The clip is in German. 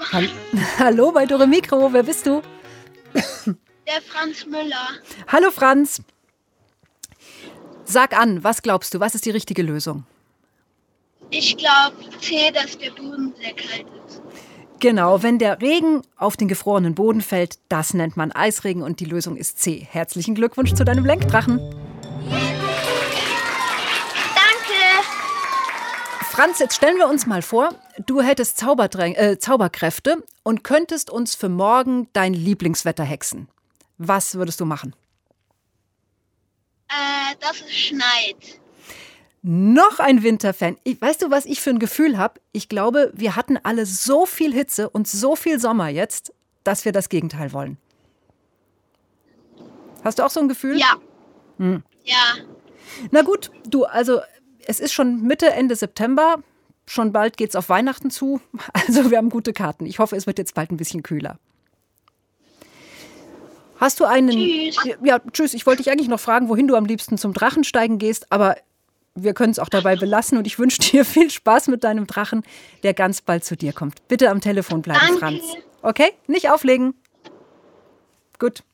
Hallo bei Dore Mikro, wer bist du? Der Franz Müller. Hallo Franz. Sag an, was glaubst du, was ist die richtige Lösung? Ich glaube C, dass der Boden sehr kalt ist. Genau, wenn der Regen auf den gefrorenen Boden fällt, das nennt man Eisregen und die Lösung ist C. Herzlichen Glückwunsch zu deinem Lenkdrachen. Danke. Franz, jetzt stellen wir uns mal vor, du hättest Zauberkräfte und könntest uns für morgen dein Lieblingswetter hexen. Was würdest du machen? Dass es schneit. Noch ein Winterfan. Weißt du, was ich für ein Gefühl habe? Ich glaube, wir hatten alle so viel Hitze und so viel Sommer jetzt, dass wir das Gegenteil wollen. Hast du auch so ein Gefühl? Ja. Ja. Na gut, du, also es ist schon Mitte, Ende September. Schon bald geht's auf Weihnachten zu. Also wir haben gute Karten. Ich hoffe, es wird jetzt bald ein bisschen kühler. Hast du einen... Tschüss. Ja, tschüss. Ich wollte dich eigentlich noch fragen, wohin du am liebsten zum Drachensteigen gehst, aber wir können es auch dabei belassen und ich wünsche dir viel Spaß mit deinem Drachen, der ganz bald zu dir kommt. Bitte am Telefon bleiben, Danke. Franz. Okay? Nicht auflegen. Gut.